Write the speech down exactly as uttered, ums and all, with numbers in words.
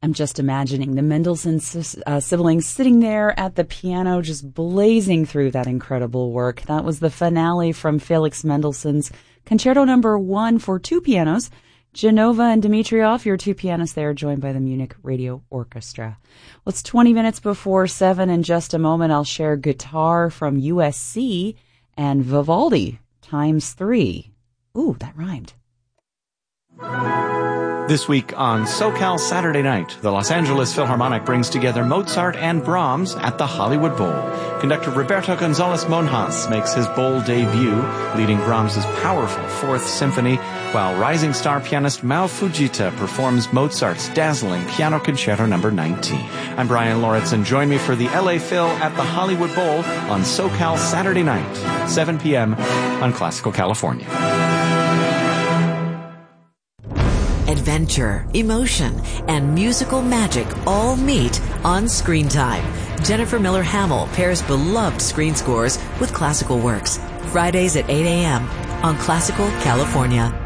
I'm just imagining the Mendelssohn uh, siblings sitting there at the piano, just blazing through that incredible work. That was the finale from Felix Mendelssohn's Concerto Number One for two pianos. Genova and Dimitrov, your two pianists there, joined by the Munich Radio Orchestra. Well, it's twenty minutes before seven. In just a moment, I'll share guitar from U S C and Vivaldi times three. Ooh, that rhymed. This week on SoCal Saturday Night, the Los Angeles Philharmonic brings together Mozart and Brahms at the Hollywood Bowl. Conductor Roberto Gonzalez Monjas makes his bowl debut, leading Brahms' powerful Fourth Symphony, while rising star pianist Mao Fujita performs Mozart's dazzling Piano Concerto Number nineteen. I'm Brian Lauritsen. Join me for the L A Phil at the Hollywood Bowl on SoCal Saturday Night, seven p.m. on Classical California. Adventure, emotion, and musical magic all meet on Screen Time. Jennifer Miller Hamill pairs beloved screen scores with classical works. Fridays at eight a.m. on Classical California.